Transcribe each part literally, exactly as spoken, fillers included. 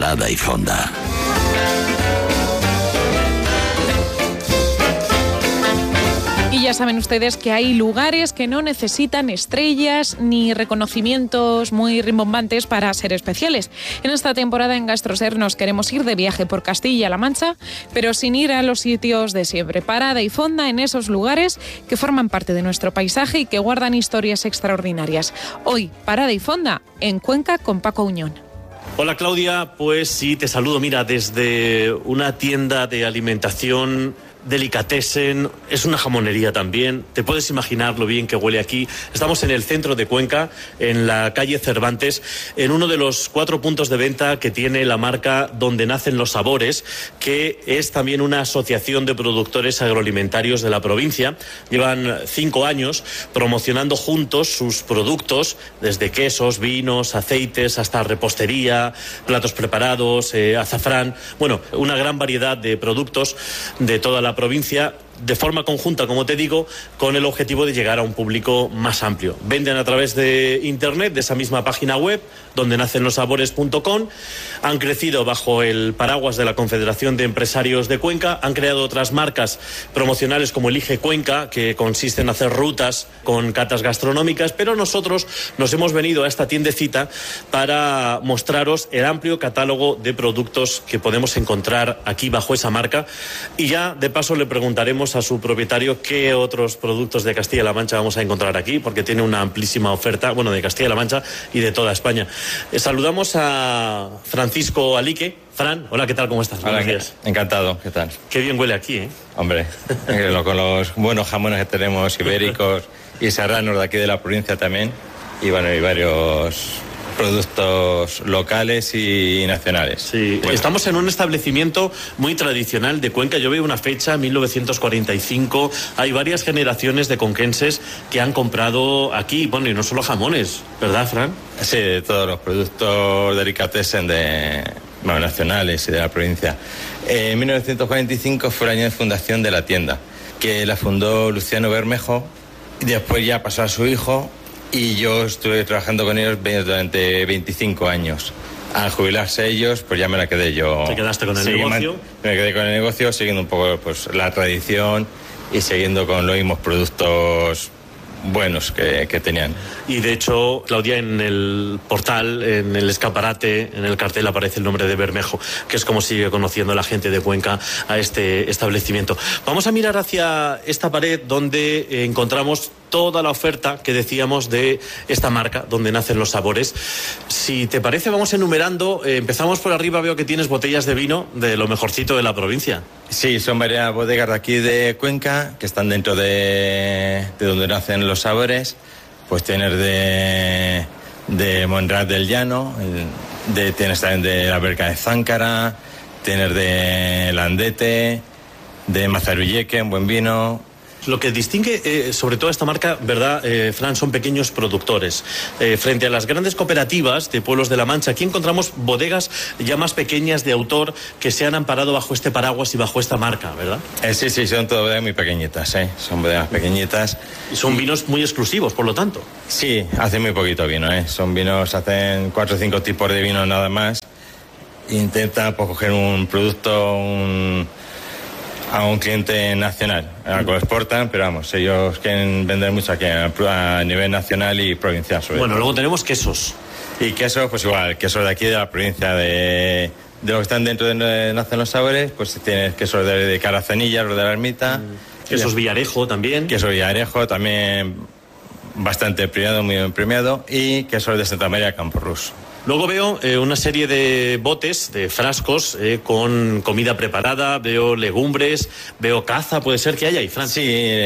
Parada y Fonda. Y ya saben ustedes que hay lugares que no necesitan estrellas ni reconocimientos muy rimbombantes para ser especiales. En esta temporada en GastroSer nos queremos ir de viaje por Castilla-La Mancha, pero sin ir a los sitios de siempre. Parada y fonda en esos lugares que forman parte de nuestro paisaje y que guardan historias extraordinarias. Hoy, parada y fonda en Cuenca con Paco Uñón. Hola Claudia, pues sí, te saludo, mira, desde una tienda de alimentación delicatessen, es una jamonería también, te puedes imaginar lo bien que huele aquí. Estamos en el centro de Cuenca, en la calle Cervantes, en uno de los cuatro puntos de venta que tiene la marca Donde Nacen los Sabores, que es también una asociación de productores agroalimentarios de la provincia. Llevan cinco años promocionando juntos sus productos, desde quesos, vinos, aceites, hasta repostería, platos preparados, eh, azafrán, bueno, una gran variedad de productos de toda la provincia, de forma conjunta, como te digo, con el objetivo de llegar a un público más amplio. Venden a través de internet, de esa misma página web, donde nacen los sabores punto com. Han crecido bajo el paraguas de la Confederación de Empresarios de Cuenca. Han creado otras marcas promocionales como Elige Cuenca, que consiste en hacer rutas con catas gastronómicas, pero nosotros nos hemos venido a esta tiendecita para mostraros el amplio catálogo de productos que podemos encontrar aquí bajo esa marca. Y ya, de paso, le preguntaremos a su propietario qué otros productos de Castilla-La Mancha vamos a encontrar aquí, porque tiene una amplísima oferta, bueno, de Castilla-La Mancha y de toda España. Eh, saludamos a Francisco Alique. Fran, hola, ¿qué tal? ¿Cómo estás? Hola, buenos días. Encantado, ¿qué tal? Qué bien huele aquí, ¿eh? Hombre, con los buenos jamones que tenemos, ibéricos y serranos de aquí de la provincia también, y bueno, y varios productos locales y nacionales. Sí, bueno. Estamos en un establecimiento muy tradicional de Cuenca. Yo veo una fecha, mil novecientos cuarenta y cinco. Hay varias generaciones de conquenses que han comprado aquí. Bueno, y no solo jamones, ¿verdad, Fran? Sí, de todos los productos delicatessen de, bueno, nacionales y de la provincia. Eh, en mil novecientos cuarenta y cinco fue el año de fundación de la tienda, que la fundó Luciano Bermejo, y después ya pasó a su hijo, y yo estuve trabajando con ellos durante veinticinco años. Al jubilarse ellos, pues ya me la quedé yo. ¿Te quedaste con el Seguí negocio? Man- me quedé con el negocio, siguiendo un poco pues la tradición y siguiendo con los mismos productos buenos que, que tenían. Y de hecho, Claudia, en el portal, en el escaparate, en el cartel aparece el nombre de Bermejo, que es como sigue conociendo la gente de Cuenca a este establecimiento. Vamos a mirar hacia esta pared donde eh, encontramos toda la oferta que decíamos de esta marca, Donde Nacen los Sabores. Si te parece, vamos enumerando. Eh, empezamos por arriba, veo que tienes botellas de vino de lo mejorcito de la provincia. Sí, son varias bodegas de aquí de Cuenca que están dentro de, de Donde Nacen los Sabores. Pues tienes de, de Monrad del Llano, de, tienes también de la Berca de Záncara, tienes de Landete, de Mazarulleque, en buen vino. Lo que distingue eh, sobre todo esta marca, ¿verdad, eh, Fran? Son pequeños productores. Eh, frente a las grandes cooperativas de pueblos de La Mancha, aquí encontramos bodegas ya más pequeñas de autor que se han amparado bajo este paraguas y bajo esta marca, ¿verdad? Eh, sí, sí, son todas bodegas muy pequeñitas, ¿eh? Son bodegas pequeñitas. Y son vinos muy exclusivos, por lo tanto. Sí, hacen muy poquito vino, ¿eh? Son vinos, hacen cuatro o cinco tipos de vino nada más. Intenta pues, coger un producto, un... a un cliente nacional. Algo lo exportan, pero vamos, ellos quieren vender mucho aquí a nivel nacional y provincial. Sobre bueno, todo. Luego tenemos quesos. Y quesos, pues igual, quesos de aquí de la provincia de, de los que están dentro de Nacen los Sabores, pues tienes quesos de, de Caracenilla, los de la Ermita. Mm. Quesos Villarejo también. Queso Villarejo, también bastante premiado, muy bien premiado. Y quesos de Santa María Camporrús. Luego veo eh, una serie de botes, de frascos, eh, con comida preparada, veo legumbres, veo caza, puede ser que haya ahí, Fran. Sí,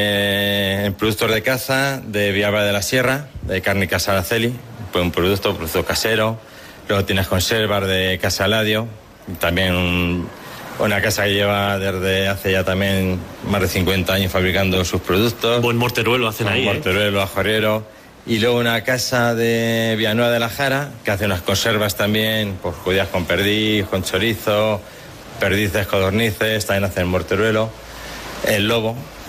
eh, productos de caza, de Villalba de la Sierra, de Cárnica Araceli, pues un producto, un producto casero. Luego tienes conservas de Casa Ladio, también un, una casa que lleva desde hace ya también más de cincuenta años fabricando sus productos. Buen morteruelo hacen Buen ahí, morteruelo, ¿eh? ajorero. Y luego una casa de Villanueva de la Jara, que hace unas conservas también, pues judías con perdiz, con chorizo, perdices, codornices, también hacen morteruelo. El Lobo,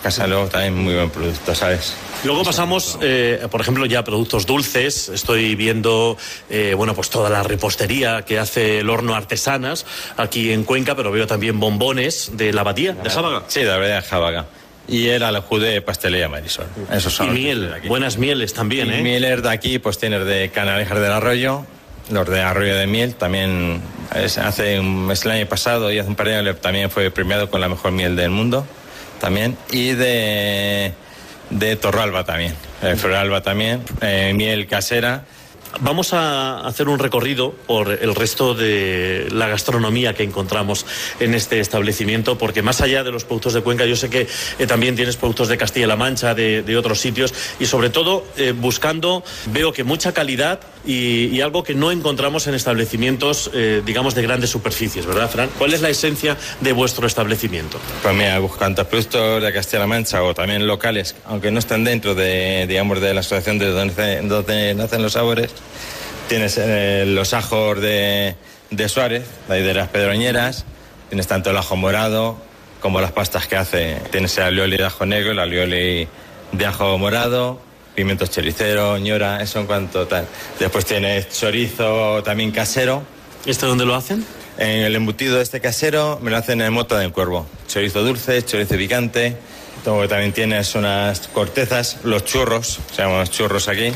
Casaló también muy buen producto, ¿sabes? Luego pasamos, eh, por ejemplo, ya a productos dulces. Estoy viendo, eh, bueno, pues toda la repostería que hace el horno Artesanas aquí en Cuenca, pero veo también bombones de la Abadía, de Jábaga. Sí, de la Abadía de Jábaga. Y el Alajú de Pastelería Marisol. Esos son y miel, buenas mieles también, y ¿eh? Mieles de aquí, pues tienes de Canalejas del Arroyo, los de Arroyo de Miel, también es, hace un, es el año pasado y hace un par de años también fue premiado con la mejor miel del mundo, también. Y de, de Torralba también, de Floralba también, eh, miel casera. Vamos a hacer un recorrido por el resto de la gastronomía que encontramos en este establecimiento, porque más allá de los productos de Cuenca, yo sé que eh, también tienes productos de Castilla-La Mancha, de, de otros sitios, y sobre todo eh, buscando, veo que mucha calidad y, y algo que no encontramos en establecimientos, eh, digamos, de grandes superficies, ¿verdad, Fran? ¿Cuál es la esencia de vuestro establecimiento? Pues mira, buscando productos de Castilla-La Mancha o también locales, aunque no estén dentro de, digamos, de la asociación de donde, donde nacen los sabores. Tienes eh, los ajos de, de Suárez, de ahí de las Pedroñeras, tienes tanto el ajo morado como las pastas que hace. Tienes el alioli de ajo negro, el alioli de ajo morado, pimientos choricero, ñora, eso en cuanto tal. Después tienes chorizo también casero. ¿Este dónde lo hacen? En el embutido este casero me lo hacen en Mota del Cuervo. Chorizo dulce, chorizo picante. Luego también tienes unas cortezas, los churros, se llaman churros aquí,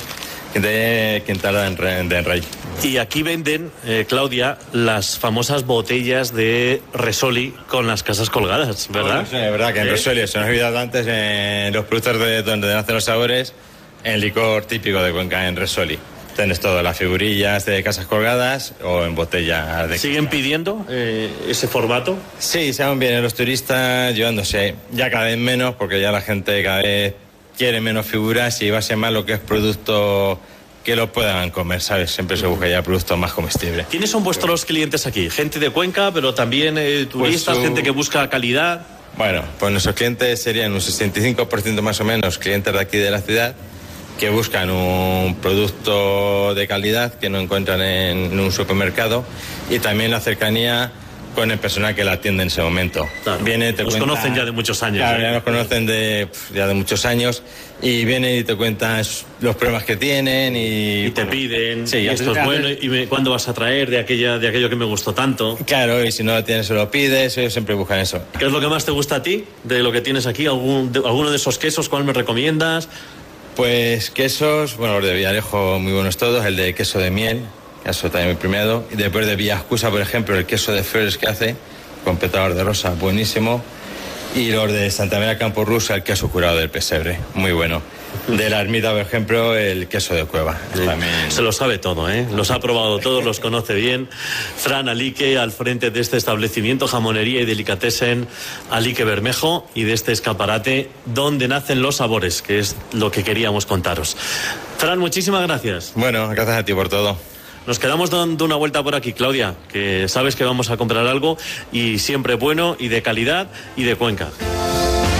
de Quintana de Rey. Y aquí venden, eh, Claudia, las famosas botellas de Resoli con las casas colgadas, ¿verdad? Oh, sí, es verdad que en ¿Eh? Resoli, se nos ha olvidado antes, en los productos de donde nacen los sabores, en licor típico de Cuenca, en Resoli. Tienes todas las figurillas de casas colgadas o en botellas de... ¿Siguen pidiendo eh, ese formato? Sí, se van bien los turistas llevándose, ya cada vez menos, porque ya la gente cada vez quiere menos figuras y va a ser más lo que es producto que lo puedan comer, ¿sabes? Siempre se busca ya productos más comestibles. ¿Quiénes son vuestros clientes aquí? Gente de Cuenca, pero también eh, turistas, pues su... gente que busca calidad. Bueno, pues nuestros clientes serían un sesenta y cinco por ciento más o menos clientes de aquí de la ciudad, que buscan un producto de calidad que no encuentran en, en un supermercado, y también la cercanía con el personal que la atiende en ese momento. Claro. Viene, te nos cuenta, conocen ya de muchos años. Claro, ¿eh? ya nos conocen de, ya de muchos años, y vienen y te cuentan los problemas que tienen y... Y te bueno, piden, sí, esto es bueno, y me, ¿cuándo vas a traer de, aquella, de aquello que me gustó tanto? Claro, y si no lo tienes se lo pides, ellos siempre buscan eso. ¿Qué es lo que más te gusta a ti de lo que tienes aquí? ¿Algún, de, ¿Alguno de esos quesos, cuál me recomiendas? Pues quesos, bueno, los de Villarejo muy buenos todos, el de queso de miel, eso también muy premiado, y después de Villascusa, por ejemplo, el queso de flores que hace, con petador de rosa, buenísimo, y los de Santa María Campo Rusa, el queso curado del pesebre, muy bueno. De la Ermita, por ejemplo, el queso de cueva. Sí. También... Se lo sabe todo, ¿eh? Los ha probado todos, los conoce bien. Fran Alique, al frente de este establecimiento, jamonería y delicatessen Alique Bermejo, y de este escaparate donde nacen los sabores, que es lo que queríamos contaros. Fran, muchísimas gracias. Bueno, gracias a ti por todo. Nos quedamos dando una vuelta por aquí, Claudia, que sabes que vamos a comprar algo, y siempre bueno y de calidad y de Cuenca.